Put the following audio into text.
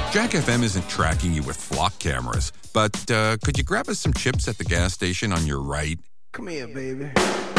Jack FM isn't tracking you with flock cameras, but could you grab us some chips at the gas station on your right? Come here, baby.